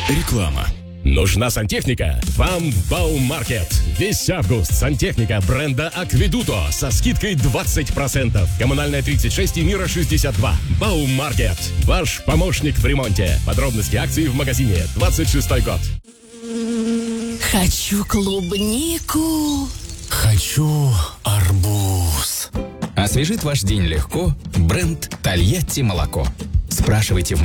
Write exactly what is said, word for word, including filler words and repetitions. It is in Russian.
Реклама. Нужна сантехника? Вам в Баумаркет. Весь август сантехника бренда Акведуто со скидкой двадцать процентов. Коммунальная тридцать шесть и Мира шестьдесят два. Баумаркет. Ваш помощник в ремонте. Подробности акции в магазине. двадцать шестой год. Хочу клубнику. Хочу арбуз. Освежит ваш день легко бренд Тольятти молоко. Спрашивайте в